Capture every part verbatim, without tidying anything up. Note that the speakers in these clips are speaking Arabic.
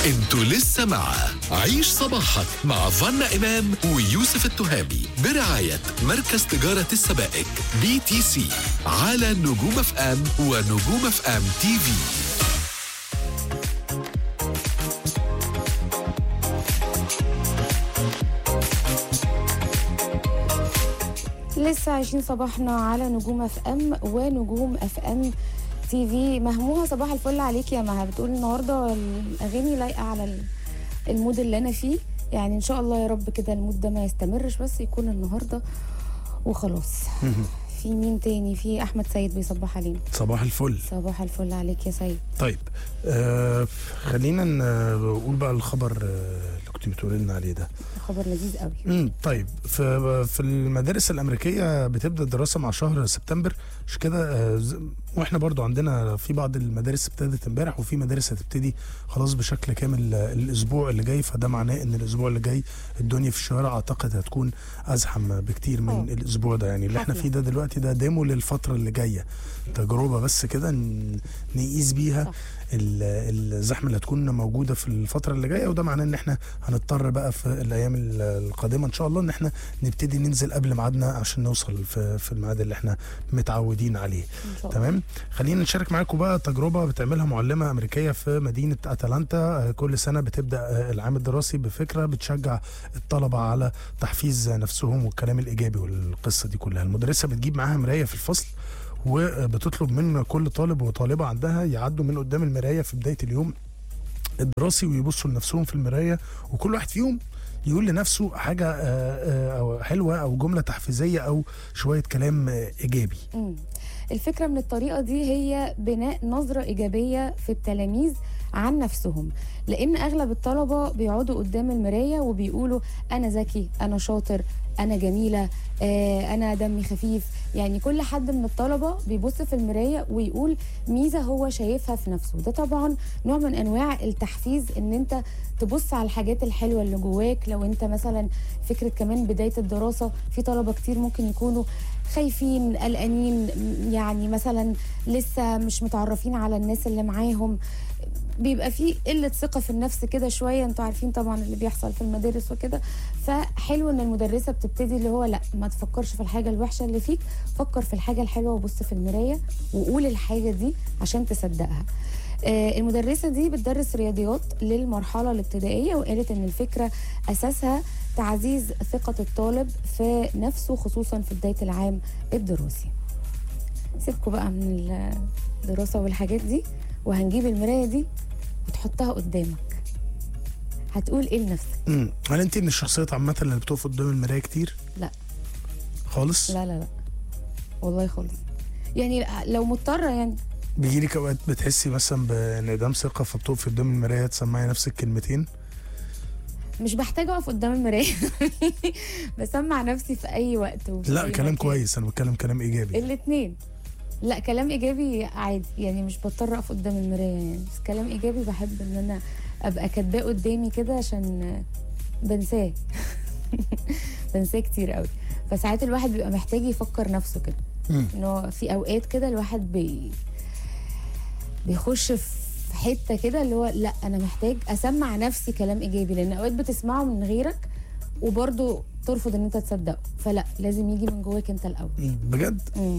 انتوا لسه مع عيش صباحك مع فانا إمام ويوسف التهامي برعاية مركز تجارة السبائك بي تي سي على نجوم اف ام ونجوم اف ام تي في. لسه عايشين صباحنا على نجوم اف ام ونجوم اف ام تي في. مهموها صباح الفل عليك يا مها، بتقول النهارده الاغاني لايقه على المود اللي انا فيه، يعني ان شاء الله يا رب كده المود ده ما يستمرش، بس يكون النهارده وخلاص. في مين تاني؟ في احمد سيد بيصبح علينا. صباح الفل. صباح الفل عليك يا سيد. طيب آه خلينا نقول بقى الخبر اللي كنت بتقولي لنا عليه ده. خبر لذيذ قوي. امم طيب في في المدارس الامريكيه بتبدا الدراسه مع شهر سبتمبر، مش كده؟ آه واحنا برضو عندنا في بعض المدارس ابتدت امبارح، وفي مدارس هتبتدي خلاص بشكل كامل الاسبوع اللي جاي، فده معناه ان الاسبوع اللي جاي الدنيا في الشوارع اعتقد هتكون ازحم بكتير من أوه. الاسبوع ده، يعني اللي احنا فيه ده دلوقتي ده ديمو للفتره اللي جايه، تجربه بس كده نقيس بيها الزحمه اللي هتكون موجوده في الفتره اللي جايه، وده معناه ان احنا هنضطر بقى في الايام القادمه ان شاء الله ان احنا نبتدي ننزل قبل ميعادنا عشان نوصل في في الميعاد اللي احنا متعودين عليه. تمام. خلينا نشارك معاكم بقى تجربه بتعملها معلمه امريكيه في مدينه اتلانتا. كل سنه بتبدا العام الدراسي بفكره بتشجع الطلبه على تحفيز نفسهم والكلام الايجابي والقصه دي كلها. المدرسه بتجيب معاها مرايه في الفصل وبتطلب من كل طالب وطالبه عندها يعدوا من قدام المرايه في بدايه اليوم الدراسي ويبصوا لنفسهم في المرايه، وكل واحد فيهم يقول لنفسه حاجه أو حلوه او جمله تحفيزيه او شويه كلام ايجابي. مم. الفكره من الطريقه دي هي بناء نظره ايجابيه في التلاميذ عن نفسهم، لان اغلب الطلبه بيقعدوا قدام المرايه وبيقولوا انا ذكي، انا شاطر، انا جميله، آه انا دمي خفيف. يعني كل حد من الطلبه بيبص في المرايه ويقول ميزه هو شايفها في نفسه. ده طبعا نوع من انواع التحفيز، ان انت تبص على الحاجات الحلوه اللي جواك. لو انت مثلا فكره كمان بدايه الدراسه، في طلبه كتير ممكن يكونوا خايفين قلقانين، يعني مثلا لسه مش متعرفين على الناس اللي معاهم، بيبقى فيه قله ثقه في النفس كده شويه. انتوا عارفين طبعا اللي بيحصل في المدارس وكده. فحلو ان المدرسه بتبتدي اللي هو لا، ما تفكرش في الحاجه الوحشه اللي فيك، فكر في الحاجه الحلوه وبص في المرايه وقول الحاجه دي عشان تصدقها. آه المدرسه دي بتدرس رياضيات للمرحله الابتدائيه، وقالت ان الفكره اساسها تعزيز ثقه الطالب في نفسه خصوصا في بدايه العام الدراسي. سيبكوا بقى من الدراسه والحاجات دي، وهنجيب المرايه دي وتحطها قدامك، هتقول ايه لنفسك؟ امم هل انت من الشخصيات عامه اللي بتقف قدام المرايه كتير؟ لا خالص. لا لا لا والله خالص، يعني لو مضطره. يعني بيجيلك اوقات بتحسي مثلا بانعدام ثقه فبتقفي قدام المرايه تسمعي نفسك كلمتين؟ مش بحتاج اقف قدام المرايه بسمع نفسي في اي وقت. لا كلام كويس، انا بتكلم كلام ايجابي. الاثنين. لا كلام ايجابي عادي، يعني مش بضطر اقف قدام المرايه، يعني بس كلام ايجابي بحب ان انا ابقى كاتباه قدامي كده عشان بنساه بنساه كتير قوي. فساعات الواحد بيبقى محتاج يفكر نفسه كده، انه في اوقات كده الواحد بي بيخش في حته كده اللي هو لا انا محتاج اسمع نفسي كلام ايجابي، لان اوقات بتسمعه من غيرك وبرضه ترفض ان انت تصدقه، فلا لازم يجي من جواك انت الاول. بجد؟ امم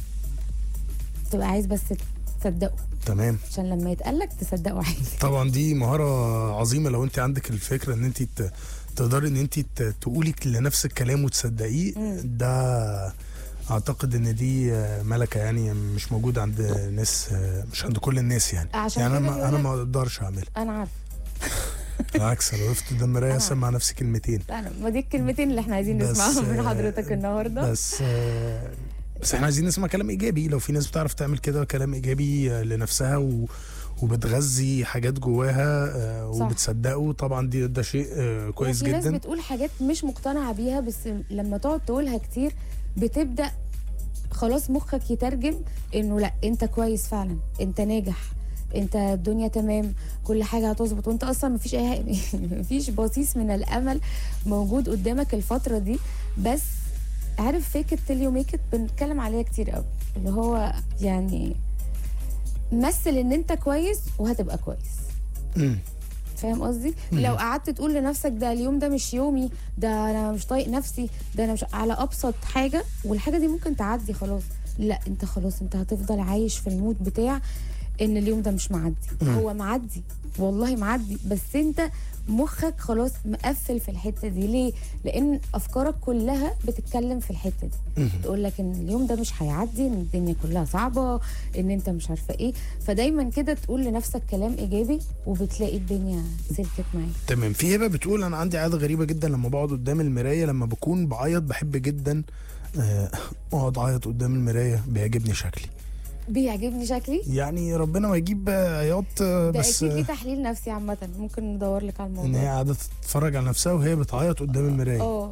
تبقى عايز بس تصدقه. تمام. عشان لما يتقالك تصدقه عادي. طبعا دي مهاره عظيمه لو انت عندك الفكره ان انت تقدري ان انت تقولي لنفسك كلام وتصدقيه. ده اعتقد ان دي ملكه يعني مش موجوده عند ناس، مش عند كل الناس يعني. عشان يعني انا ما انا ما اقدرش اعملها. انا عارفه بالعكس، لو وقفت قدام المرايه اسمع نفسي كلمتين. انا ما دي الكلمتين اللي احنا عايزين نسمعهم من حضرتك النهارده. بس بس احنا عايزين نسمع كلام ايجابي. لو في ناس بتعرف تعمل كده كلام ايجابي لنفسها و وبتغذي حاجات جواها وبتصدقه، طبعا دي ده شيء كويس جدا. في ناس بتقول حاجات مش مقتنعه بيها، بس لما تقعد تقولها كتير بتبدا خلاص مخك يترجم انه لا انت كويس فعلا، انت ناجح، انت الدنيا تمام، كل حاجه هتظبط، وانت اصلا مفيش اي مفيش بصيص من الامل موجود قدامك الفتره دي. بس عارف فيك ات تيل يو ميك ات بنتكلم عليها كتير قوي، اللي هو يعني مثل ان انت كويس وهتبقى كويس. امم فاهم قصدي؟ لو قعدت تقول لنفسك ده اليوم ده مش يومي، ده انا مش طايق نفسي، ده انا مش على ابسط حاجه، والحاجه دي ممكن تعدي خلاص. لا انت خلاص انت هتفضل عايش في المود بتاع ان اليوم ده مش معدي. هو معدي والله معدي، بس انت مخك خلاص مقفل في الحته دي. ليه؟ لان افكارك كلها بتتكلم في الحته دي، تقول لك ان اليوم ده مش هيعدي، ان الدنيا كلها صعبه، ان انت مش عارفه ايه. فدايما كده تقول لنفسك كلام ايجابي وبتلاقي الدنيا سلكت معاك. تمام. في هبه بتقول انا عندي عاده غريبه جدا لما بقعد قدام المرايه، لما بكون بعيط بحب جدا آه، اقعد اعيط قدام المرايه، بيعجبني شكلي. بيعجبني شكلي؟ يعني ربنا ما يجيب عياط آه، ده بس اكيد ليه آه، تحليل نفسي عامه، ممكن ندور لك على ان الموضوع. هي قاعده تتفرج على نفسها وهي بتعيط قدام المرايه، اه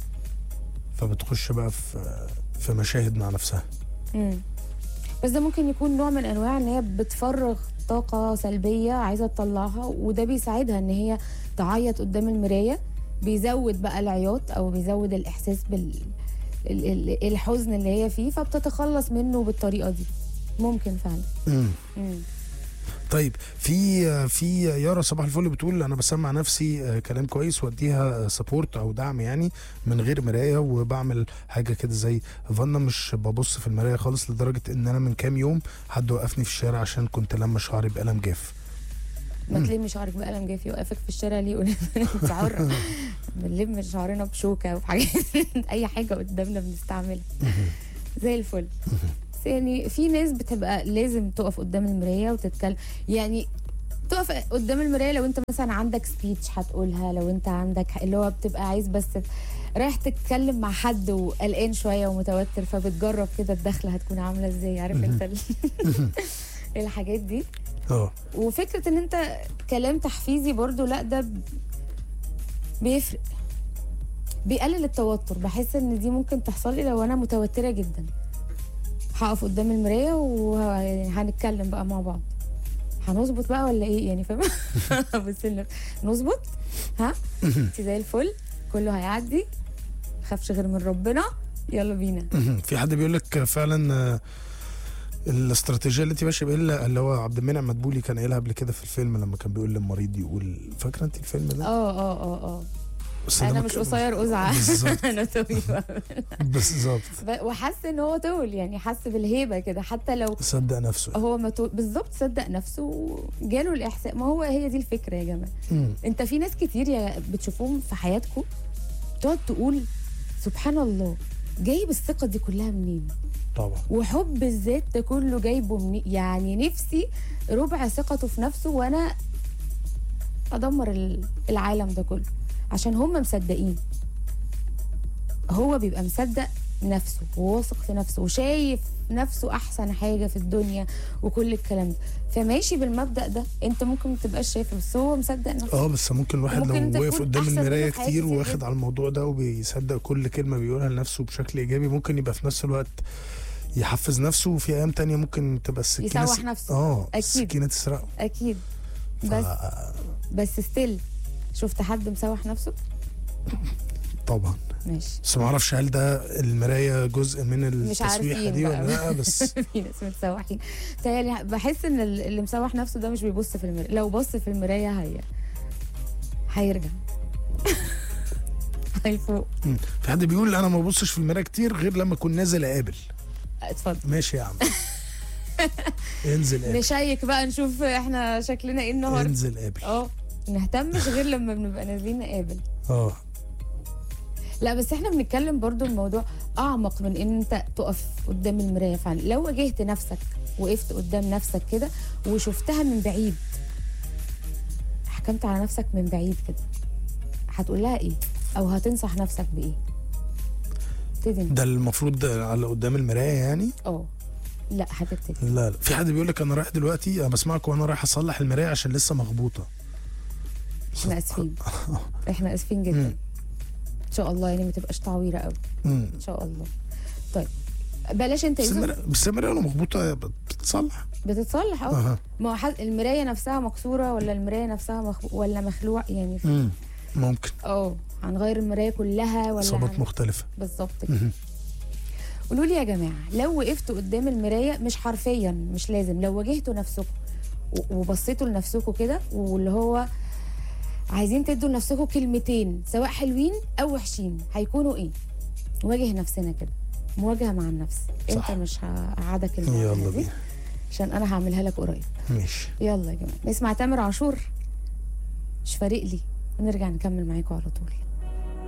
فبتخش بقى في في مشاهد مع نفسها. امم بس ده ممكن يكون نوع من انواع ان هي بتفرغ طاقه سلبيه عايزه تطلعها، وده بيساعدها ان هي تعيط قدام المرايه، بيزود بقى العياط او بيزود الاحساس بال ال- ال- الحزن اللي هي فيه، فبتتخلص منه بالطريقه دي. ممكن فعلا. امم امم طيب في في يارا صباح الفل بتقول انا بسمع نفسي آه، كلام كويس واديها سبورت او دعم يعني من غير مرايه، وبعمل حاجه كده زي فانا مش ببص في المرايه خالص، لدرجه ان انا من كام يوم حد وقفني في الشارع عشان كنت لما شعري بقلم جاف. ما تلمي شعرك بقلم جاف، يوقفك في الشارع ليه؟ يقول انت حره. بنلم شعرنا بشوكه وحاجات اي حاجه قدامنا بنستعملها زي الفل. بس يعني في ناس بتبقى لازم تقف قدام المرايه وتتكلم، يعني تقف قدام المرايه لو انت مثلا عندك سبيتش هتقولها، لو انت عندك اللي هو بتبقى عايز بس رايح تتكلم مع حد وقلقان شويه ومتوتر، فبتجرب كده الدخله هتكون عامله ازاي، عارف انت ال- الحاجات دي. اه وفكره ان انت كلام تحفيزي برضو، لا ده ب- بيفرق، بيقلل التوتر. بحس ان دي ممكن تحصل لي لو انا متوتره جدا، هقف قدام المرايه وهنتكلم بقى مع بعض، هنظبط بقى ولا ايه يعني، فاهم؟ بس إن- نظبط، ها انت زي الفل، كله هيعدي، خافش غير من ربنا، يلا بينا. في حد بيقول لك فعلا آه، الاستراتيجيه اللي انت ماشيه بيها اللي هو عبد المنعم مدبولي كان قايلها قبل كده في الفيلم لما كان بيقول للمريض يقول، فاكره انت الفيلم ده؟ اه اه اه اه بس ده انا ما مش كان- قصير قزعه. بالظبط. انا طويله. بالظبط. ب- وحس ان هو طول، يعني حس بالهيبه كده، حتى لو صدق نفسه. هو ما تو... بالظبط صدق نفسه، جاله الاحساس. ما هو هي دي الفكره يا جماعه. مم. انت في ناس كتير يا بتشوفوهم في حياتكم تقعد تقول سبحان الله، جايب الثقه دي كلها منين؟ طبعا. وحب الذات ده كله جايبه منين؟ يعني نفسي ربع ثقته في نفسه وانا ادمر ال- العالم ده كله، عشان هم مصدقين. هو بيبقى مصدق نفسه وواثق في نفسه وشايف نفسه احسن حاجه في الدنيا وكل الكلام ده، فماشي بالمبدأ ده. انت ممكن ما تبقاش شايفه بس هو مصدق نفسه. اه بس ممكن الواحد وممكن انت لو وقف تكون قدام أحسن المرايه منه في حاجات كتير كتير واخد جدا. على الموضوع ده وبيصدق كل كلمه بيقولها لنفسه بشكل ايجابي، ممكن يبقى في نفس الوقت يحفز نفسه، وفي ايام تانية ممكن تبقى السكينه يسوح س- نفسه. اه أكيد. السكينه تسرقه. اكيد. ف- بس بس ستيل شفت حد مسوح نفسه؟ طبعا. ماشي. بس ما اعرفش هل ده المرايه جزء من مش التسويحه عارفين دي بقى. ولا لا، بس في ناس متسوحين. تهيألي بحس ان ال- اللي مسوح نفسه ده مش بيبص في المرايه، لو بص في المرايه هي هيرجع. هيفوق. مم. في حد بيقول انا ما ببصش في المرايه كتير غير لما اكون نازل اقابل. اتفضل ماشي يا عم. انزل قابل. نشيك بقى نشوف احنا شكلنا ايه النهارده. انزل قابل. اه نهتمش غير لما بنبقى نازلين نقابل. اه لا بس احنا بنتكلم برضو الموضوع اعمق من ان انت تقف قدام المرايه فعلا. لو واجهت نفسك، وقفت قدام نفسك كده وشفتها من بعيد، حكمت على نفسك من بعيد كده، هتقول لها ايه؟ او هتنصح نفسك بايه؟ ابتدي انت. ده المفروض على قدام المرايه يعني. اه لا هتبتدي. لا لا، في حد بيقول لك انا رايح دلوقتي، انا بسمعك وانا رايح اصلح المرايه عشان لسه مخبوطه. احنا اسفين، احنا اسفين جدا. مم. ان شاء الله يعني ما تبقاش تعويره قوي امم ان شاء الله. طيب بلاش انت بس يوسف. المراية- بس المرايه لو مخبوطه بتتصلح. بتتصلح اه. اها. ما هو حد- المرايه نفسها مكسوره ولا المرايه نفسها مخ... ولا مخلوع يعني. امم ممكن اه هنغير المرايه كلها ولا اصابات هن... مختلفه. بالظبط كده. مهم. قولوا لي يا جماعه، لو وقفتوا قدام المرايه، مش حرفيا مش لازم، لو واجهتوا نفسكم و- وبصيتوا لنفسكم كده واللي هو عايزين تدوا لنفسكم كلمتين سواء حلوين او وحشين، هيكونوا ايه؟ نواجه نفسنا كده، مواجهه مع النفس. صح. انت مش هقعدك يلا المواجهه دي بينا. عشان انا هعملها لك قريب. ماشي. يلا يا جماعه نسمع تامر عاشور، مش فارق لي، ونرجع نكمل معاكم على طول.